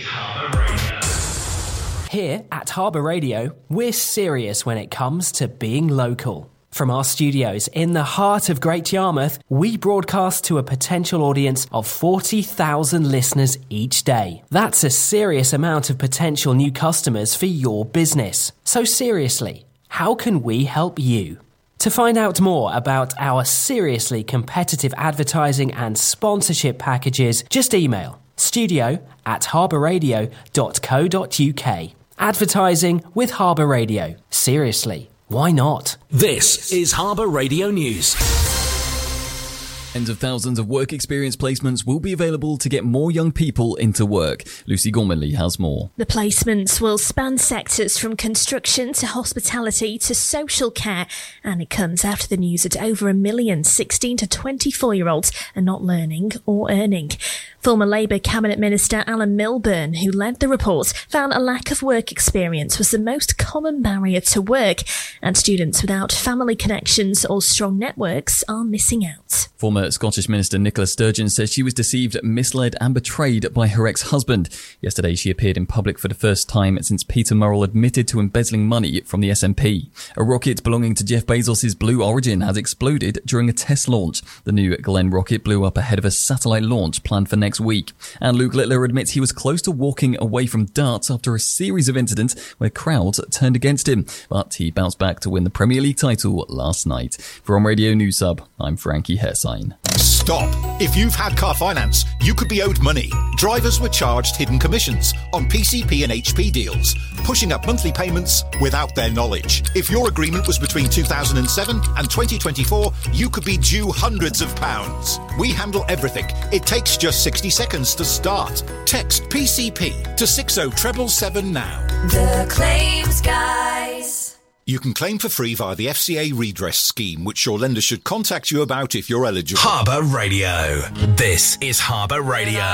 Here at Harbour Radio, we're serious when it comes to being local. From our studios in the heart of Great Yarmouth, we broadcast to a potential audience of 40,000 listeners each day. That's a serious amount of potential new customers for your business. So seriously, how can we help you? To find out more about our seriously competitive advertising and sponsorship packages, just email studio@harbourradio.co.uk. Advertising with Harbour Radio. Seriously, why not? This is Harbour Radio News. Tens of thousands of work experience placements will be available to get more young people into work. Lucy Gormanley has more. The placements will span sectors from construction to hospitality to social care, and it comes after the news that over 1 million 16 to 24-year-olds are not learning or earning. Former Labour Cabinet Minister Alan Milburn, who led the report, found a lack of work experience was the most common barrier to work, and students without family connections or strong networks are missing out. Former Scottish Minister Nicola Sturgeon says she was deceived, misled and betrayed by her ex-husband. Yesterday she appeared in public for the first time since Peter Murrell admitted to embezzling money from the SNP. A rocket belonging to Jeff Bezos' Blue Origin has exploded during a test launch. The New Glenn rocket blew up ahead of a satellite launch planned for next week. And Luke Littler admits he was close to walking away from darts after a series of incidents where crowds turned against him. But he bounced back to win the Premier League title last night. From Radio News Sub, I'm Frankie Hersine. Stop. If you've had car finance, you could be owed money. Drivers were charged hidden commissions on PCP and HP deals, pushing up monthly payments without their knowledge. If your agreement was between 2007 and 2024, you could be due hundreds of pounds. We handle everything. It takes just 60 seconds to start. Text PCP to 60777 now. The Claims Guys. You can claim for free via the FCA redress scheme, which your lender should contact you about if you're eligible. Harbour Radio. This is Harbour Radio.